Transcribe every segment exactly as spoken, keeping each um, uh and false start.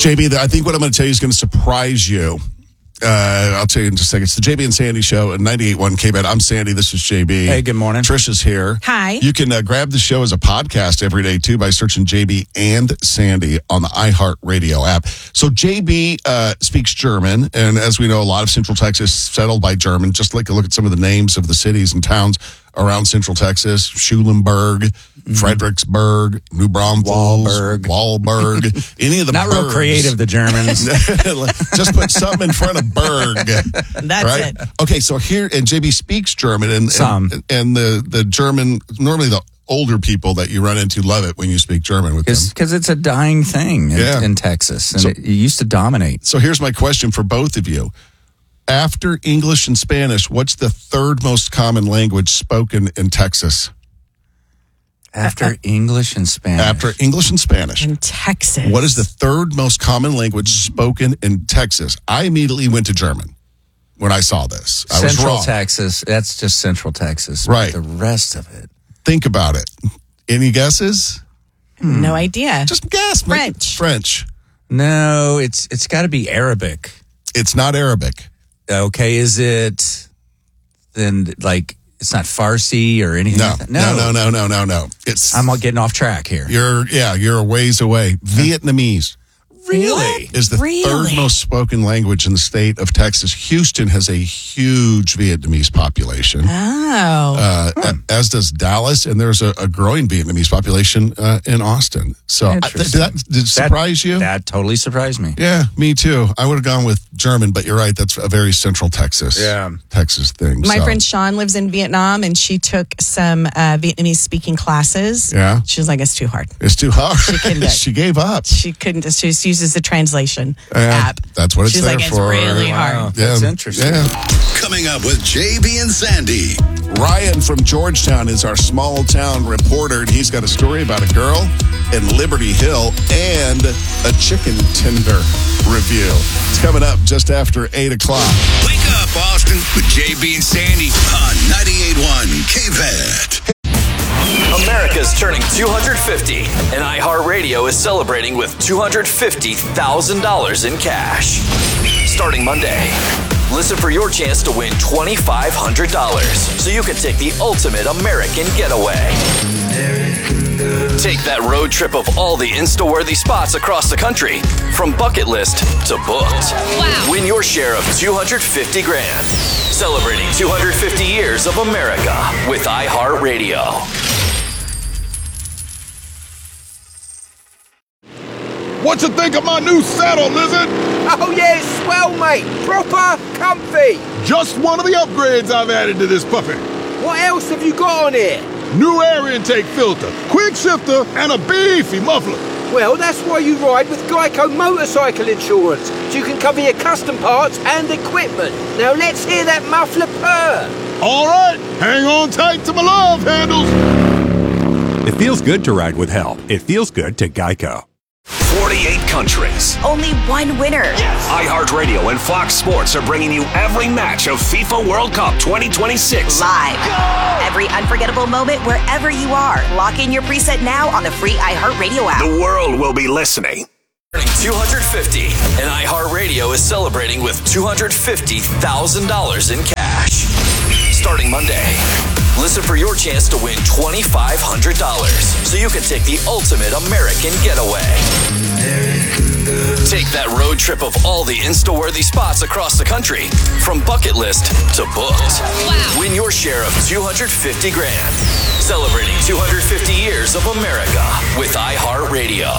J B, I think what I'm going to tell you is going to surprise you. Uh, I'll tell you in just a second. It's the J B and Sandy Show at ninety-eight point one K B E T. I'm Sandy. This is J B. Hey, good morning. Trisha's here. Hi. You can uh, grab the show as a podcast every day, too, by searching J B and Sandy on the iHeartRadio app. So J B uh, speaks German, and as we know, a lot of Central Texas settled by German. Just like a look at some of the names of the cities and towns around Central Texas: Schulenburg, mm-hmm. Fredericksburg, New Braunfels, Wahlberg, Wahlberg, any of the Not Bergs. Real creative, the Germans. Just put something in front of Berg. That's right? it. Okay, so here, and J B speaks German, and Some. and, and the, the German, normally the older people that you run into love it when you speak German with them. Because it's a dying thing in, Yeah. in Texas, and So- it, it used to dominate. So here's my question for both of you. After English and Spanish, what's the third most common language spoken in Texas? After English and Spanish. After English and Spanish. In Texas. What is the third most common language spoken in Texas? I immediately went to German when I saw this. I was Central wrong. Texas. That's just Central Texas. But Right. the rest of it. Think about it. Any guesses? No idea. Just guess. Make it French. French. No, it's it's got to be Arabic. It's not Arabic. Okay, is it then like it's not Farsi or anything? No, like that? no, no, no, no, no, no. It's I'm all getting off track here. you're yeah, you're a ways away. Vietnamese Really? is the Really? third most spoken language in the state of Texas. Houston has a huge Vietnamese population, Oh. uh, a- as does Dallas, and there's a, a growing Vietnamese population uh, in Austin. So I, th- Interesting. that did it surprise you? That totally surprised me. Yeah, me too. I would have gone with German, but you're right. That's a very Central Texas, Yeah. Texas thing. My so. friend Sean lives in Vietnam, and she took some uh, Vietnamese speaking classes. Yeah. She was like, it's too hard. It's too hard. She couldn't do it. She gave up. She couldn't. She just uses the translation Yeah, app. that's what it's She's there like, it's for. really Wow. hard. That's interesting. Yeah. Coming up with J B and Sandy. Ryan from Georgetown is our small town reporter, and he's got a story about a girl in Liberty Hill and a chicken tender review. It's coming up just after eight o'clock. Wake up, Austin, with J B and Sandy on ninety-eight point one K V E T. America's turning two hundred fifty, and iHeartRadio is celebrating with two hundred fifty thousand dollars in cash. Starting Monday, listen for your chance to win twenty-five hundred dollars so you can take the ultimate American getaway. Take that road trip of all the Insta-worthy spots across the country, from bucket list to booked. Wow. Win your share of two hundred fifty grand. Celebrating two hundred fifty years of America with iHeartRadio. What you think of my new saddle, Lizard? Oh yeah, it's swell, mate. Proper comfy. Just one of the upgrades I've added to this puppy. What else have you got on here? New air intake filter, quick shifter, and a beefy muffler. Well, that's why you ride with Geico Motorcycle Insurance, so you can cover your custom parts and equipment. Now let's hear that muffler purr. All right, hang on tight to my love handles. It feels good to ride with help. It feels good to Geico. forty-eight countries. Only one winner. iHeartRadio and Fox Sports are bringing you every match of FIFA World Cup twenty twenty-six. Live. Every unforgettable moment wherever you are. Lock in your preset now on the free iHeartRadio app. The world will be listening. Turning two hundred fifty, and iHeartRadio is celebrating with two hundred fifty thousand dollars in cash. Starting Monday, listen for your chance to win twenty-five hundred dollars so you can take the ultimate American getaway. Take that road trip of all the Insta-worthy spots across the country, from bucket list to booked. Wow. Win your share of two hundred fifty grand. Celebrating two hundred fifty years of America with iHeartRadio.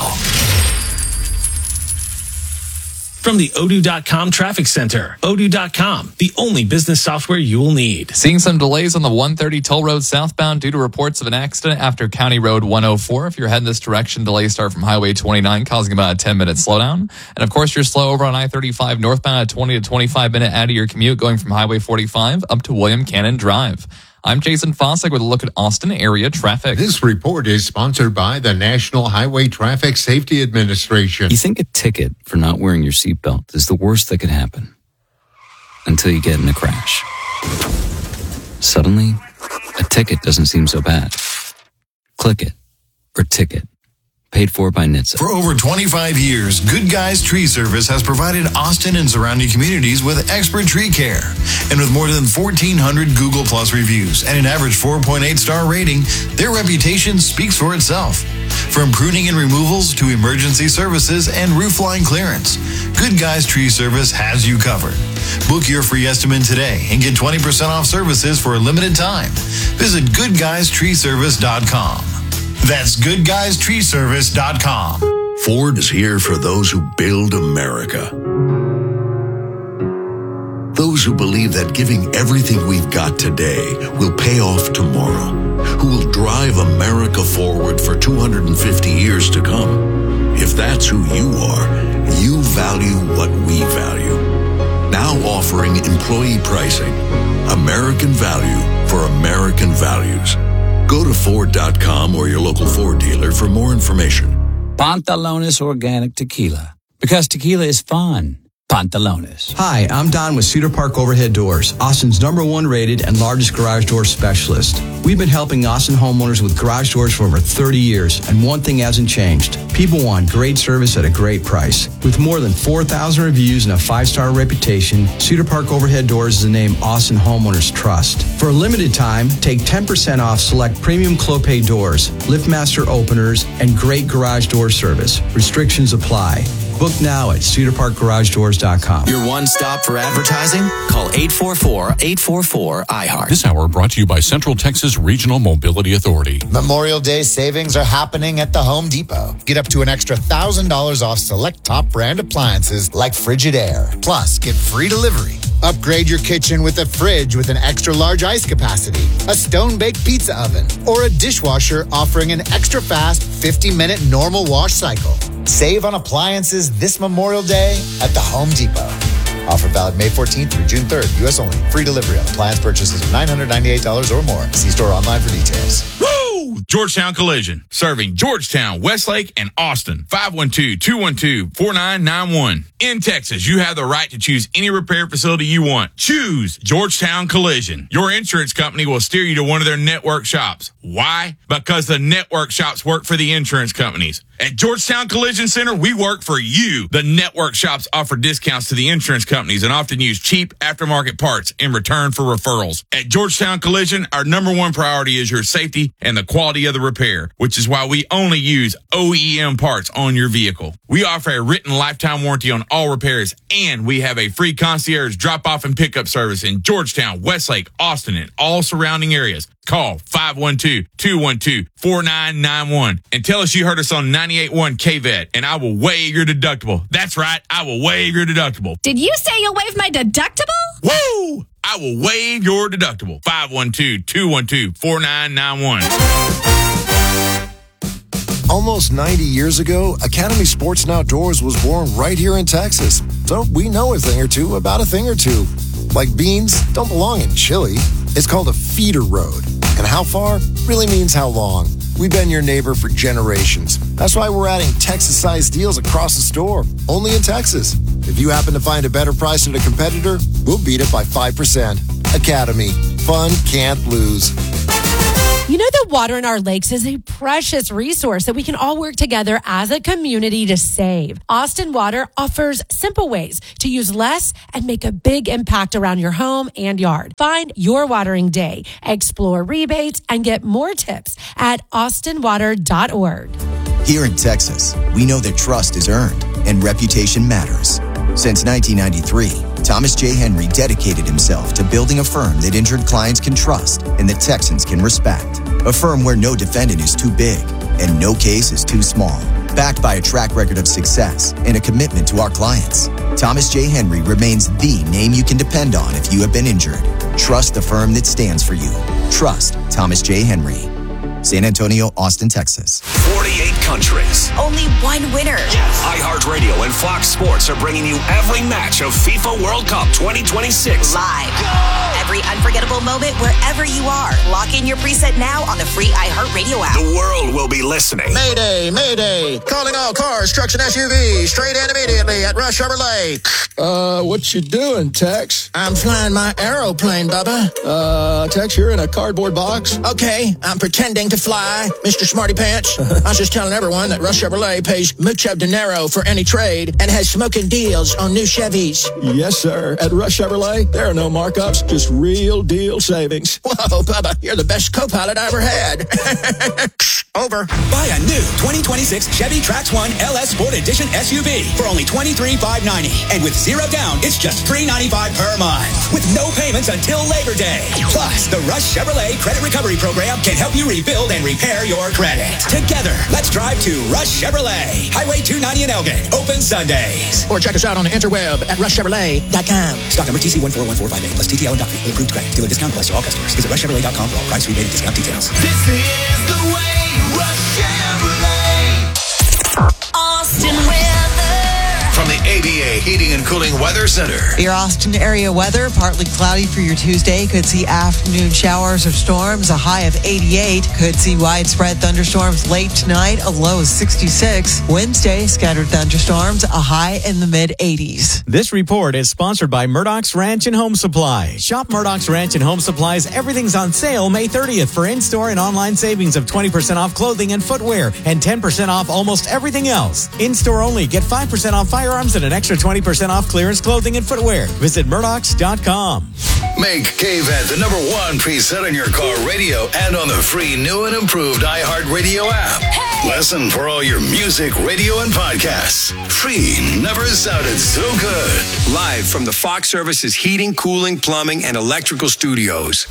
From the Odoo dot com Traffic Center. Odoo dot com, the only business software you will need. Seeing some delays on the one thirty toll road southbound due to reports of an accident after County Road one oh four. If you're heading this direction, delays start from Highway twenty-nine, causing about a ten minute slowdown. And of course, you're slow over on I thirty-five northbound at twenty to twenty-five minute out of your commute going from Highway forty-five up to William Cannon Drive. I'm Jason Fossick with a look at Austin area traffic. This report is sponsored by the National Highway Traffic Safety Administration. You think a ticket for not wearing your seatbelt is the worst that could happen until you get in a crash. Suddenly, a ticket doesn't seem so bad. Click it or ticket. Paid for by N H T S A. For over twenty-five years, Good Guys Tree Service has provided Austin and surrounding communities with expert tree care. And with more than fourteen hundred Google Plus reviews and an average four point eight star rating, their reputation speaks for itself. From pruning and removals to emergency services and roofline clearance, Good Guys Tree Service has you covered. Book your free estimate today and get twenty percent off services for a limited time. Visit good guys tree service dot com. That's good guys tree service dot com. Ford is here for those who build America. Those who believe that giving everything we've got today will pay off tomorrow. Who will drive America forward for two hundred fifty years to come. If that's who you are, you value what we value. Now offering employee pricing. American value for American values. Go to Ford dot com or your local Ford dealer for more information. Pantalones Organic Tequila. Because tequila is fun. Pantalones. Hi, I'm Don with Cedar Park Overhead Doors, Austin's number one rated and largest garage door specialist. We've been helping Austin homeowners with garage doors for over thirty years, and one thing hasn't changed. People want great service at a great price. With more than four thousand reviews and a five-star reputation, Cedar Park Overhead Doors is the name Austin homeowners trust. For a limited time, take ten percent off select premium Clopay doors, LiftMaster openers, and great garage door service. Restrictions apply. Book now at cedar park garage doors dot com. Your one stop for advertising? Call eight four four, eight four four, I heart. This hour brought to you by Central Texas Regional Mobility Authority. Memorial Day savings are happening at the Home Depot. Get up to an extra one thousand dollars off select top brand appliances like Frigidaire. Plus, get free delivery. Upgrade your kitchen with a fridge with an extra large ice capacity, a stone-baked pizza oven, or a dishwasher offering an extra fast fifty minute normal wash cycle. Save on appliances this Memorial Day at the Home Depot. Offer valid May fourteenth through June third. U S only. Free delivery on appliance purchases of nine hundred ninety-eight dollars or more. See store online for details. Woo! Georgetown Collision. Serving Georgetown, Westlake, and Austin. five one two, two one two, four nine nine one. In Texas, you have the right to choose any repair facility you want. Choose Georgetown Collision. Your insurance company will steer you to one of their network shops. Why? Because the network shops work for the insurance companies. At Georgetown Collision Center, we work for you. The network shops offer discounts to the insurance companies and often use cheap aftermarket parts in return for referrals. At Georgetown Collision, our number one priority is your safety and the quality of the repair, which is why we only use O E M parts on your vehicle. We offer a written lifetime warranty on all repairs, and we have a free concierge drop-off and pickup service in Georgetown, Westlake, Austin, and all surrounding areas. Call five one two, two one two, four nine nine one and tell us you heard us on ninety-eight point one K V E T, and I will waive your deductible. That's right, I will waive your deductible. Did you say you'll waive my deductible? Woo! I will waive your deductible. five one two, two one two, four nine nine one. Almost ninety years ago, Academy Sports and Outdoors was born right here in Texas. So we know a thing or two about a thing or two. Like beans don't belong in chili. It's called a feeder road. And how far really means how long. We've been your neighbor for generations. That's why we're adding Texas-sized deals across the store, only in Texas. If you happen to find a better price at a competitor, we'll beat it by five percent. Academy. Fun can't lose. You know that water in our lakes is a precious resource that we can all work together as a community to save. Austin Water offers simple ways to use less and make a big impact around your home and yard. Find your watering day, explore rebates, and get more tips at austin water dot org. Here in Texas, we know that trust is earned and reputation matters. Since nineteen ninety-three, Thomas J. Henry dedicated himself to building a firm that injured clients can trust and that Texans can respect. A firm where no defendant is too big and no case is too small. Backed by a track record of success and a commitment to our clients, Thomas J. Henry remains the name you can depend on if you have been injured. Trust the firm that stands for you. Trust Thomas J. Henry. San Antonio, Austin, Texas. forty-eight countries. Only one winner. iHeartRadio and Fox Sports are bringing you every match of FIFA World Cup twenty twenty-six. Live. Every every unforgettable moment wherever you are. Lock in your preset now on the free iHeartRadio app. The world will be listening. Mayday, mayday. Calling all cars, trucks, and S U Vs. Straight in immediately at Rush Chevrolet. Uh, what you doing, Tex? I'm flying my aeroplane, Bubba. Uh, Tex, you're in a cardboard box? Okay, I'm pretending to fly, Mister Smarty Pants. I was just telling everyone that Rush Chevrolet pays mucho dinero for any trade and has smoking deals on new Chevys. Yes, sir. At Rush Chevrolet, there are no markups, just real deal savings. Whoa, Bubba, you're the best co-pilot I ever had. Over. Buy a new twenty twenty-six Chevy Trax one L S Sport Edition S U V for only twenty-three thousand five hundred ninety dollars. And with zero down, it's just three hundred ninety-five dollars per month. With no payments until Labor Day. Plus, the Rush Chevrolet Credit Recovery Program can help you rebuild and repair your credit. Together, let's drive to Rush Chevrolet. Highway two ninety in Elgin. Open Sundays. Or check us out on the interweb at rush chevrolet dot com. Stock number T C one four one four five eight plus T T L and doctor with approved credit. Dealer discount applies to all customers. Visit rush chevrolet dot com for all price rebate and discount details. This is the way, Rush Chevrolet. Austin weather. From the A D A Heating and Cooling Weather Center. Your Austin area weather, partly cloudy for your Tuesday. Could see afternoon showers or storms, a high of eighty-eight. Could see widespread thunderstorms late tonight, a low of sixty-six. Wednesday, scattered thunderstorms, a high in the mid-eighties. This report is sponsored by Murdoch's Ranch and Home Supply. Shop Murdoch's Ranch and Home Supplies. Everything's on sale May thirtieth for in-store and online savings of twenty percent off clothing and footwear and ten percent off almost everything else. In-store only. Get five percent off firearms and an extra twenty percent off clearance clothing and footwear. Visit Murdochs dot com. Make K-Vet the number one preset on your car radio and on the free new and improved iHeartRadio app. Hey! Listen for all your music, radio, and podcasts. Free never sounded so good. Live from the Fox Services Heating, Cooling, Plumbing, and Electrical Studios.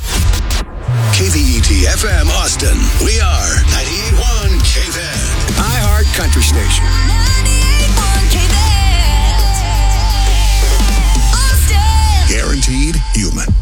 K V E T F M Austin. We are ninety-eight point one K-Vet. iHeart Country Station. ninety-eight point one K-Vet. Austin. Guaranteed human.